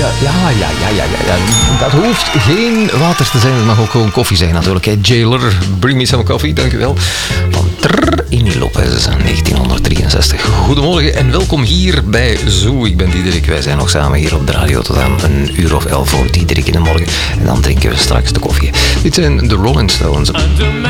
Dat hoeft geen water te zijn, het mag ook gewoon koffie zijn natuurlijk. Hè. Jailer, bring me some coffee, dankjewel. Van Inni Lopez, 1963. Goedemorgen en welkom hier bij Zoo. Ik ben Diederik, wij zijn nog samen hier op de radio tot aan 11:00 voor Diederik in de morgen. En dan drinken we straks de koffie. Dit zijn de Rolling Stones.